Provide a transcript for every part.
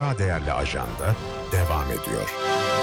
daha değerli ajanda devam ediyor.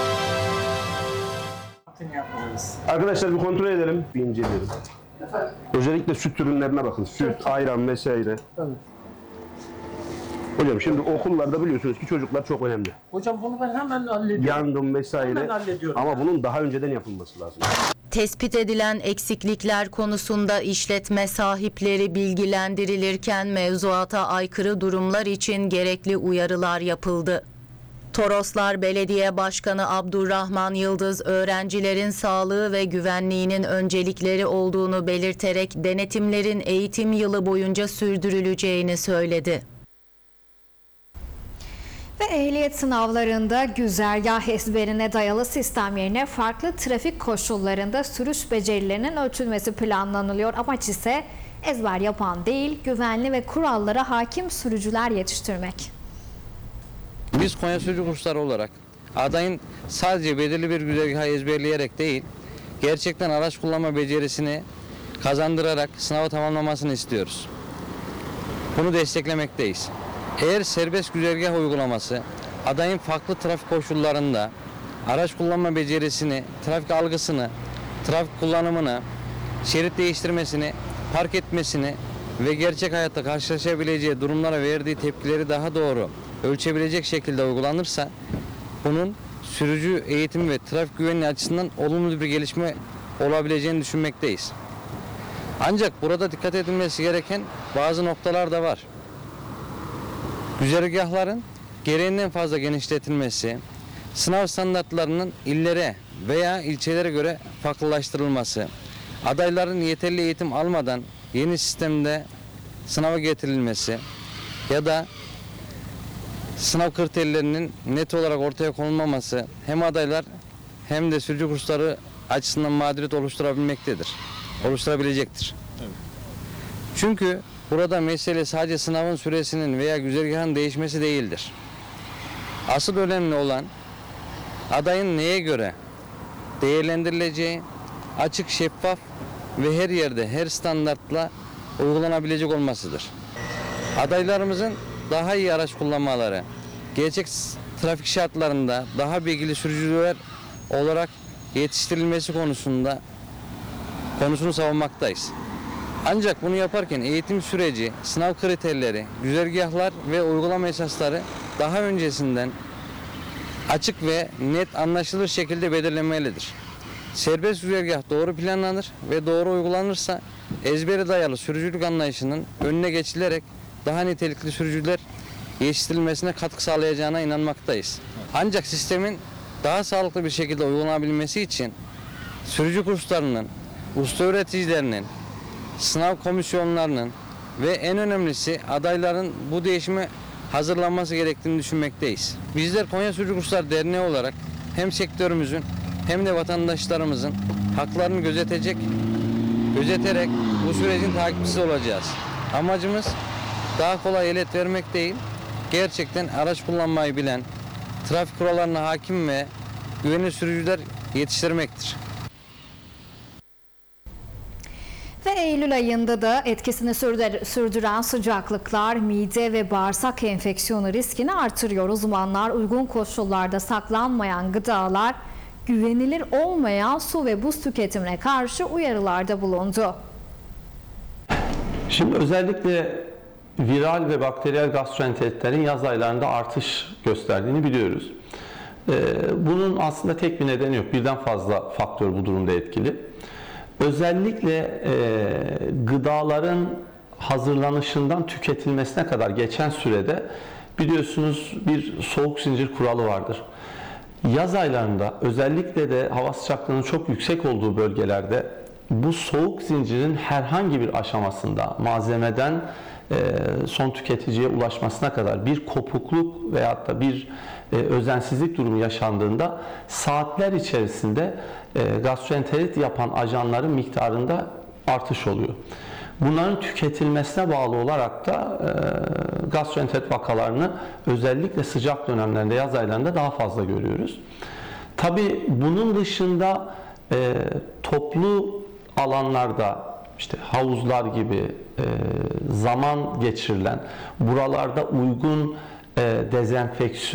Arkadaşlar bir kontrol edelim, bir inceleyelim. Özellikle süt ürünlerine bakın. Süt, ayran vesaire. Tabii. Hocam şimdi okullarda biliyorsunuz ki çocuklar çok önemli. Hocam bunu ben hemen hallediyorum. Yangın vesaire. Hemen hallediyorum. Ama bunun daha önceden yapılması lazım. Tespit edilen eksiklikler konusunda işletme sahipleri bilgilendirilirken mevzuata aykırı durumlar için gerekli uyarılar yapıldı. Toroslar Belediye Başkanı Abdurrahman Yıldız, öğrencilerin sağlığı ve güvenliğinin öncelikleri olduğunu belirterek denetimlerin eğitim yılı boyunca sürdürüleceğini söyledi. Ve ehliyet sınavlarında güzergah ezberine dayalı sistem yerine farklı trafik koşullarında sürüş becerilerinin ölçülmesi planlanılıyor. Amaç ise ezber yapan değil, güvenli ve kurallara hakim sürücüler yetiştirmek. Biz Konya Sürücü Kursları olarak adayın sadece belirli bir güzergahı ezberleyerek değil, gerçekten araç kullanma becerisini kazandırarak sınavı tamamlamasını istiyoruz. Bunu desteklemekteyiz. Eğer serbest güzergah uygulaması adayın farklı trafik koşullarında araç kullanma becerisini, trafik algısını, trafik kullanımını, şerit değiştirmesini, park etmesini ve gerçek hayatta karşılaşabileceği durumlara verdiği tepkileri daha doğru ölçebilecek şekilde uygulanırsa bunun sürücü eğitimi ve trafik güvenliği açısından olumlu bir gelişme olabileceğini düşünmekteyiz. Ancak burada dikkat edilmesi gereken bazı noktalar da var. Güzergahların gereğinden fazla genişletilmesi, sınav standartlarının illere veya ilçelere göre farklılaştırılması, adayların yeterli eğitim almadan yeni sistemde sınava getirilmesi ya da sınav kriterlerinin net olarak ortaya konulmaması hem adaylar hem de sürücü kursları açısından mağduriyet oluşturabilecektir. Evet. Çünkü burada mesele sadece sınavın süresinin veya güzergahın değişmesi değildir. Asıl önemli olan adayın neye göre değerlendirileceği, açık, şeffaf ve her yerde, her standartla uygulanabilecek olmasıdır. Adaylarımızın daha iyi araç kullanmaları, gerçek trafik şartlarında daha bilgili sürücüler olarak yetiştirilmesi konusunu savunmaktayız. Ancak bunu yaparken eğitim süreci, sınav kriterleri, güzergahlar ve uygulama esasları daha öncesinden açık ve net anlaşılır şekilde belirlenmelidir. Serbest güzergah doğru planlanır ve doğru uygulanırsa ezbere dayalı sürücülük anlayışının önüne geçilerek daha nitelikli sürücüler yetiştirilmesine katkı sağlayacağına inanmaktayız. Ancak sistemin daha sağlıklı bir şekilde uygulanabilmesi için sürücü kurslarının, usta öğreticilerinin, sınav komisyonlarının ve en önemlisi adayların bu değişime hazırlanması gerektiğini düşünmekteyiz. Bizler Konya Sürücü Kursları Derneği olarak hem sektörümüzün hem de vatandaşlarımızın haklarını gözeterek bu sürecin takipçisi olacağız. Amacımız daha kolay ehliyet vermek değil, gerçekten araç kullanmayı bilen, trafik kurallarına hakim ve güvenli sürücüler yetiştirmektir. Ve Eylül ayında da etkisini sürdüren sıcaklıklar mide ve bağırsak enfeksiyonu riskini artırıyor. Uzmanlar uygun koşullarda saklanmayan gıdalar, güvenilir olmayan su ve buz tüketimine karşı uyarılarda bulundu. Şimdi özellikle viral ve bakteriyel gastroenteritlerin yaz aylarında artış gösterdiğini biliyoruz. Bunun aslında tek bir nedeni yok. Birden fazla faktör bu durumda etkili. Özellikle gıdaların hazırlanışından tüketilmesine kadar geçen sürede biliyorsunuz bir soğuk zincir kuralı vardır. Yaz aylarında özellikle de hava sıcaklığının çok yüksek olduğu bölgelerde bu soğuk zincirin herhangi bir aşamasında malzemeden son tüketiciye ulaşmasına kadar bir kopukluk veyahut da bir özensizlik durumu yaşandığında saatler içerisinde gastroenterit yapan ajanların miktarında artış oluyor. Bunların tüketilmesine bağlı olarak da gastroenterit vakalarını özellikle sıcak dönemlerinde, yaz aylarında daha fazla görüyoruz. Tabii bunun dışında toplu alanlarda, işte havuzlar gibi zaman geçirilen, buralarda uygun dezenfeksiyon